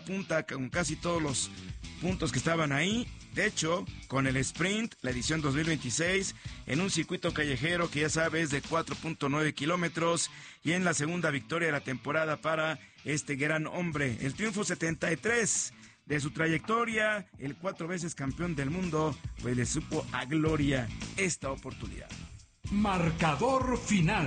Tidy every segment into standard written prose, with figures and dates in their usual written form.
punta con casi todos los puntos que estaban ahí. De hecho, con el sprint, la edición 2026, en un circuito callejero que ya sabes de 4.9 kilómetros, y en la segunda victoria de la temporada para este gran hombre. El triunfo 73 de su trayectoria, el 4 veces campeón del mundo, pues le supo a gloria esta oportunidad. Marcador final.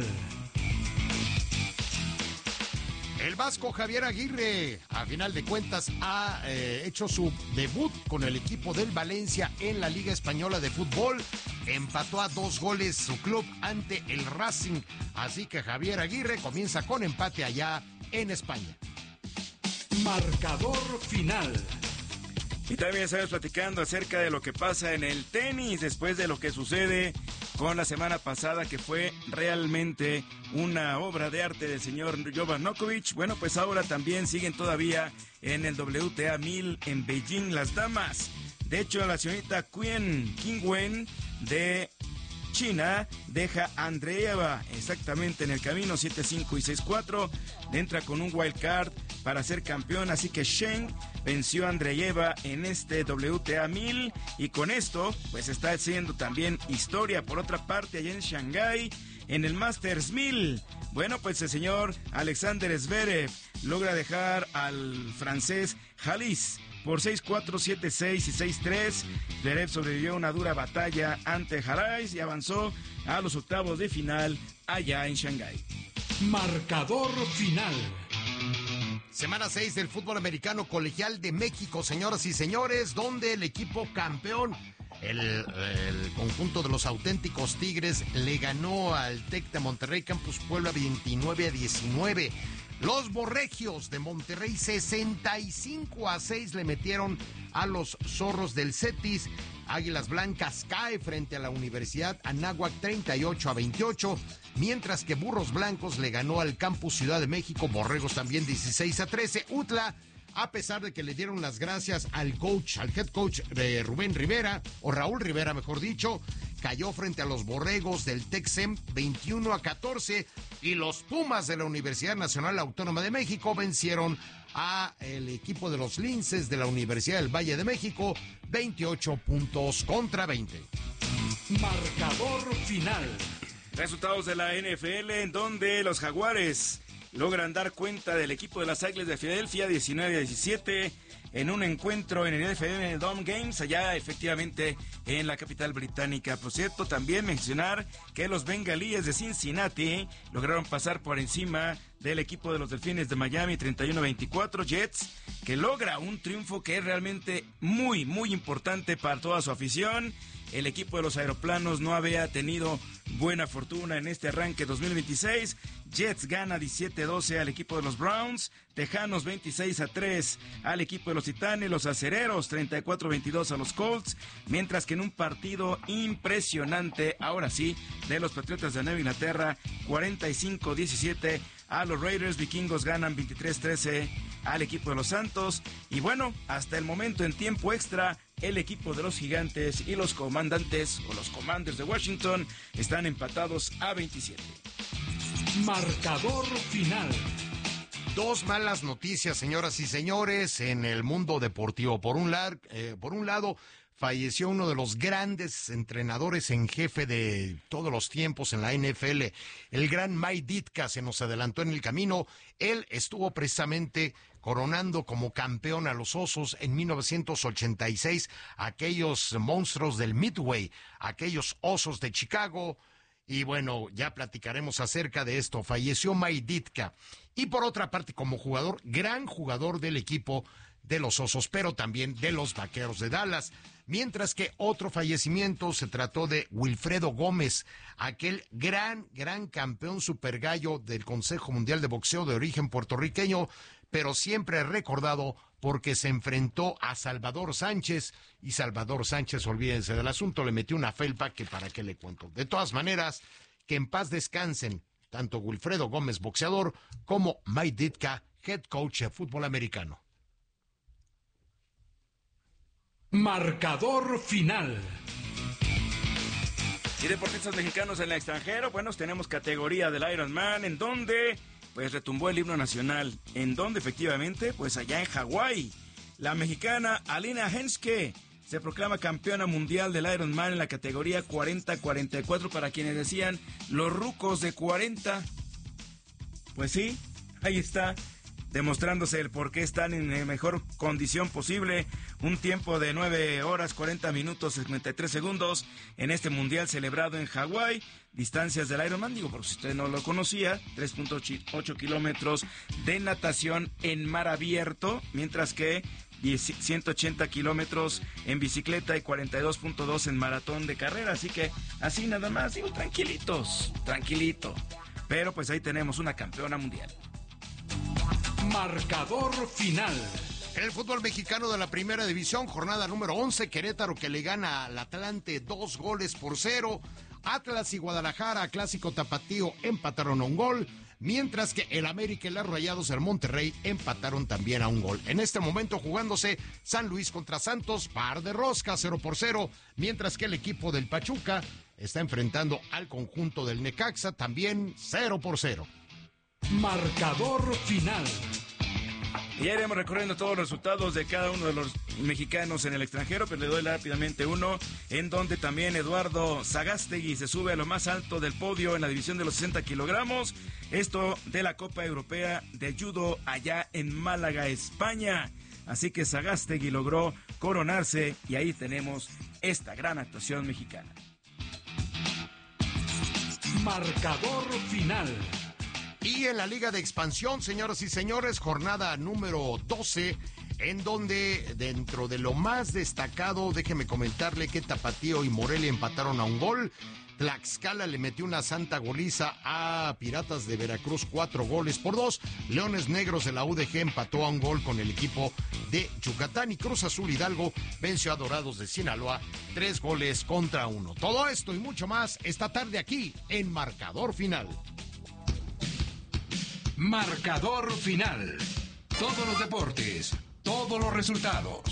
El vasco Javier Aguirre, a final de cuentas, ha hecho su debut con el equipo del Valencia en la Liga Española de Fútbol. Empató a 2 goles su club ante el Racing. Así que Javier Aguirre comienza con empate allá en España. Marcador final. Y también estamos platicando acerca de lo que pasa en el tenis después de lo que sucede con la semana pasada, que fue realmente una obra de arte del señor Novak Djokovic. Bueno, pues ahora también siguen todavía en el WTA 1000 en Beijing las damas. De hecho, la señorita Qingwen de China deja a Andreeva exactamente en el camino, 7-5 y 6-4. Entra con un wild card para ser campeón, así que Shen venció a Andreeva en este WTA 1000 y con esto pues está haciendo también historia. Por otra parte, allá en Shanghái, en el Masters 1000, bueno, pues el señor Alexander Zverev logra dejar al francés Halis por 6-4, 7-6 y 6-3. Zverev sobrevivió a una dura batalla ante Haris y avanzó a los octavos de final allá en Shanghái. Marcador final. Semana 6 del fútbol americano colegial de México, señoras y señores, donde el equipo campeón, el conjunto de los auténticos Tigres, le ganó al TEC de Monterrey Campus Puebla 29-19. Los Borregios de Monterrey 65-6 le metieron a los Zorros del Cetis. Águilas Blancas cae frente a la Universidad Anáhuac 38-28, mientras que Burros Blancos le ganó al Campus Ciudad de México, Borregos también 16-13. UTLA, a pesar de que le dieron las gracias al head coach de Rubén Rivera, o Raúl Rivera mejor dicho, cayó frente a los Borregos del TECSEM 21-14, y los Pumas de la Universidad Nacional Autónoma de México vencieron a el equipo de los Linces de la Universidad del Valle de México 28-20. Marcador final. Resultados de la NFL, en donde los Jaguares logran dar cuenta del equipo de las Águilas de Filadelfia 19-17 en un encuentro en el NFL Dome Games, allá efectivamente en la capital británica. Por cierto, también mencionar que los Bengalíes de Cincinnati lograron pasar por encima del equipo de los Delfines de Miami 31-24. Jets, que logra un triunfo que es realmente muy, muy importante para toda su afición. El equipo de los Aeroplanos no había tenido buena fortuna en este arranque 2026. Jets gana 17-12 al equipo de los Browns. Tejanos 26-3 al equipo de los Titanes. Los Acereros 34-22 a los Colts. Mientras que en un partido impresionante, ahora sí, de los Patriotas de Nueva Inglaterra, 45-17 a los Raiders. Vikingos ganan 23-13 al equipo de los Santos. Y bueno, hasta el momento en tiempo extra, el equipo de los Gigantes y los Comandantes o los Commanders de Washington están empatados a 27. Marcador final. Dos malas noticias, señoras y señores, en el mundo deportivo. Por un lado, falleció uno de los grandes entrenadores en jefe de todos los tiempos en la NFL, el gran Mike Ditka. Se nos adelantó en el camino. Él estuvo precisamente coronando como campeón a los Osos en 1986, aquellos monstruos del Midway, aquellos Osos de Chicago. Y bueno, ya platicaremos acerca de esto. Falleció Mike Ditka. Y por otra parte, como jugador, gran jugador del equipo de los Osos, pero también de los Vaqueros de Dallas. Mientras que otro fallecimiento se trató de Wilfredo Gómez, aquel gran campeón super gallo del Consejo Mundial de Boxeo de origen puertorriqueño, pero siempre recordado porque se enfrentó a Salvador Sánchez, y Salvador Sánchez, olvídense del asunto, le metió una felpa que para qué le cuento. De todas maneras, que en paz descansen tanto Wilfredo Gómez, boxeador, como Mike Ditka, head coach de fútbol americano. Marcador final. Y deportistas mexicanos en el extranjero, bueno, tenemos categoría del Ironman, en donde pues retumbó el himno nacional. ¿En dónde efectivamente? Pues allá en Hawái. La mexicana Alina Henske se proclama campeona mundial del Ironman en la categoría 40-44 para quienes decían los rucos de 40. Pues sí, ahí está, demostrándose el por qué están en la mejor condición posible. Un tiempo de 9 horas 40 minutos 53 segundos en este mundial celebrado en Hawái. Distancias del Ironman, digo, por si usted no lo conocía, 3.8 kilómetros de natación en mar abierto, mientras que 180 kilómetros en bicicleta y 42.2 en maratón de carrera. Así que así nada más, digo, tranquilito. Pero pues ahí tenemos una campeona mundial. Marcador final. En el fútbol mexicano de la Primera División, jornada número 11, Querétaro que le gana al Atlante 2-0. Atlas y Guadalajara, clásico tapatío, empataron a un gol. Mientras que el América y las Rayados del Monterrey empataron también a un gol. En este momento jugándose San Luis contra Santos, par de rosca, 0-0. Mientras que el equipo del Pachuca está enfrentando al conjunto del Necaxa, también 0-0. Marcador final. Y ya iremos recorriendo todos los resultados de cada uno de los mexicanos en el extranjero, pero le doy rápidamente uno, en donde también Eduardo Sagástegui se sube a lo más alto del podio en la división de los 60 kilogramos, esto de la Copa Europea de Judo allá en Málaga, España. Así que Sagástegui logró coronarse y ahí tenemos esta gran actuación mexicana. Marcador final. Y en la Liga de Expansión, señoras y señores, jornada número 12, en donde dentro de lo más destacado, déjeme comentarle que Tapatío y Morelia empataron a un gol. Tlaxcala le metió una santa goliza a Piratas de Veracruz, 4-2. Leones Negros de la UDG empató a un gol con el equipo de Yucatán y Cruz Azul Hidalgo venció a Dorados de Sinaloa 3-1. Todo esto y mucho más esta tarde aquí en Marcador Final. Marcador final. Todos los deportes, todos los resultados.